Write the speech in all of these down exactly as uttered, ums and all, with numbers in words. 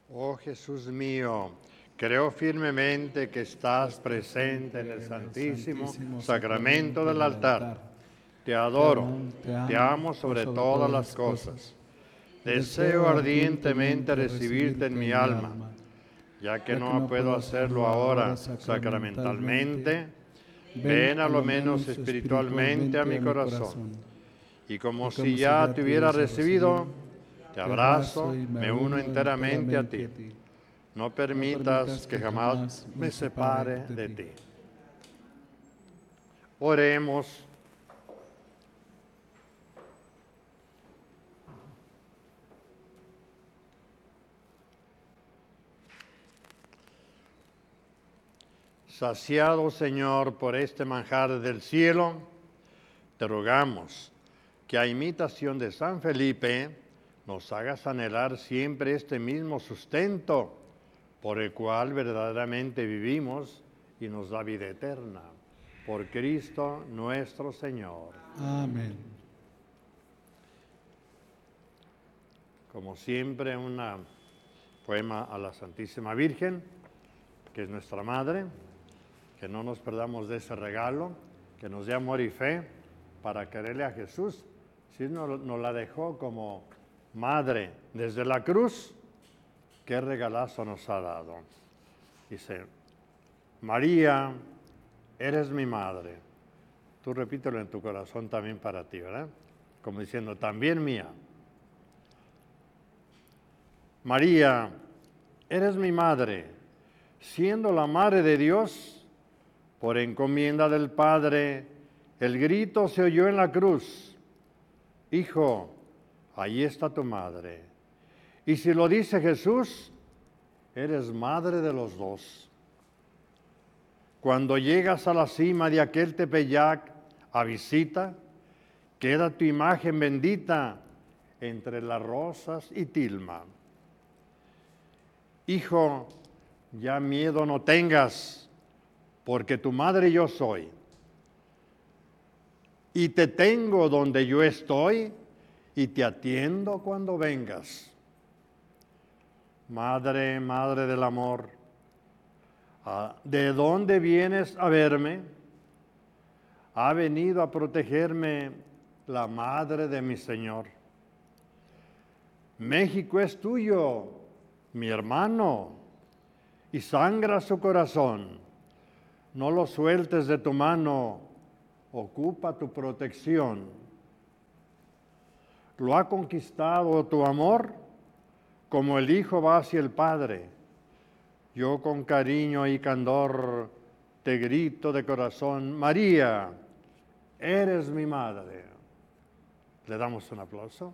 Oh Jesús mío, creo firmemente que estás presente en el Santísimo Sacramento del altar. Te adoro, te amo sobre todas las cosas. Deseo ardientemente recibirte en mi alma, ya que no puedo hacerlo ahora sacramentalmente. Ven a lo menos espiritualmente a mi corazón. Y como si ya te hubiera recibido, te abrazo, me uno enteramente a ti. No permitas que jamás me separe de ti. Oremos. Saciado, Señor, por este manjar del cielo, te rogamos que a imitación de San Felipe nos hagas anhelar siempre este mismo sustento por el cual verdaderamente vivimos y nos da vida eterna. Por Cristo nuestro Señor. Amén. Como siempre, un poema a la Santísima Virgen, que es nuestra Madre, que no nos perdamos de ese regalo, que nos dé amor y fe para quererle a Jesús. Si nos, nos la dejó como Madre desde la cruz, qué regalazo nos ha dado. Dice, María, eres mi Madre. Tú repítelo en tu corazón también para ti, ¿verdad? Como diciendo, también mía. María, eres mi Madre, siendo la Madre de Dios. Por encomienda del Padre, el grito se oyó en la cruz. Hijo, ahí está tu madre. Y si lo dice Jesús, eres madre de los dos. Cuando llegas a la cima de aquel Tepeyac a visita, queda tu imagen bendita entre las rosas y tilma. Hijo, ya miedo no tengas, porque tu madre yo soy, y te tengo donde yo estoy, y te atiendo cuando vengas. Madre, madre del amor, ¿de dónde vienes a verme? Ha venido a protegerme la madre de mi Señor. México es tuyo, mi hermano, y sangra su corazón. No lo sueltes de tu mano, ocupa tu protección. Lo ha conquistado tu amor, como el Hijo va hacia el Padre. Yo con cariño y candor te grito de corazón, María, eres mi madre. ¿Le damos un aplauso?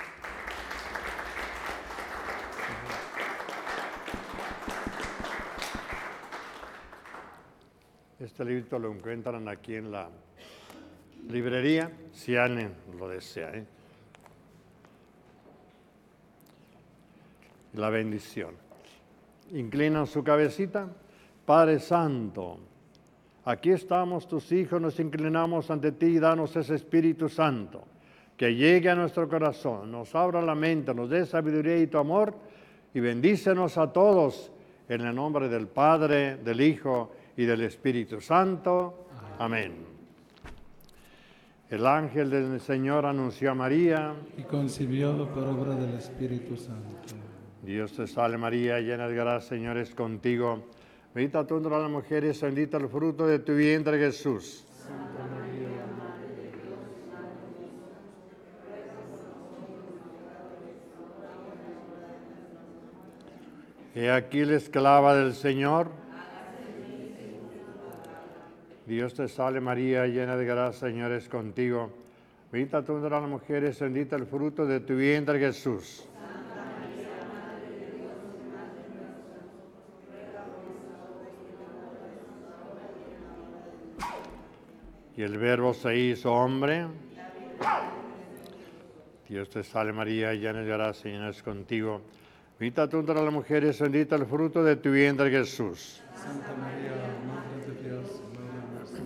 Este librito lo encuentran aquí en la librería, si alguien lo desea. ¿eh? La bendición. Inclinan su cabecita. Padre Santo, aquí estamos tus hijos, nos inclinamos ante ti y danos ese Espíritu Santo que llegue a nuestro corazón, nos abra la mente, nos dé sabiduría y tu amor y bendícenos a todos en el nombre del Padre, del Hijo y del Espíritu Santo. Amén. El ángel del Señor anunció a María. Y concibió por obra del Espíritu Santo. Dios te salve María, llena de gracia, Señor es contigo. Bendita tú entre las mujeres, bendito el fruto de tu vientre Jesús. Santa María, Madre de Dios, He aquí la esclava del Señor. Dios te salve María, llena de gracia, Señor es contigo. Bendita tú entre las mujeres, bendito el fruto de tu vientre Jesús. Santa María, Madre de Dios, Madre nuestra, ruega por nosotros. Y el Verbo se hizo hombre. Dios te salve María, llena de gracia, Señor es contigo. Bendita tú entre las mujeres, bendito el fruto de tu vientre Jesús. Santa María, Madre de Dios, Madre nuestra.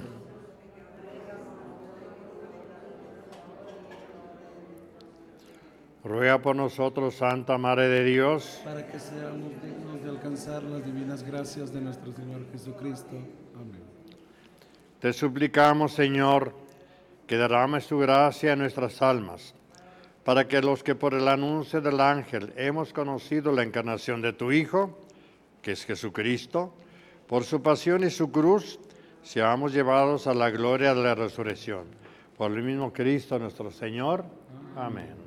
Ruega por nosotros, Santa Madre de Dios, para que seamos dignos de alcanzar las divinas gracias de nuestro Señor Jesucristo. Amén. te suplicamos, Señor, que derrames tu gracia en nuestras almas, para que los que por el anuncio del ángel hemos conocido la encarnación de tu Hijo, que es Jesucristo, por su pasión y su cruz, seamos llevados a la gloria de la resurrección. Por el mismo Cristo nuestro Señor. Amén.